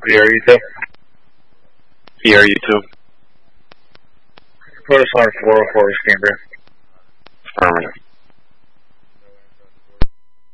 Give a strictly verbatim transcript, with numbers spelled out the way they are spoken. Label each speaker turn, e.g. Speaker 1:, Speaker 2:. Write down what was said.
Speaker 1: Here, you too.
Speaker 2: Here, you too.
Speaker 1: Put us on four oh four, Cambria.